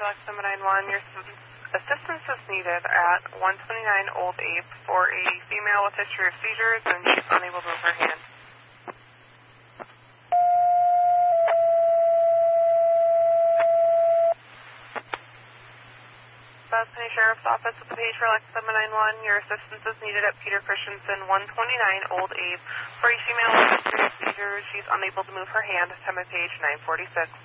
Alexa 911. Your assistance is needed at 129 Old Ape for a female with history of seizures, and she's unable to move her hand. Bethany Sheriff's Office with the page for Alexa 911. Your assistance is needed at Peter Christensen, 129 Old Ape for a female with history of seizures. She's unable to move her hand. Time of page 946.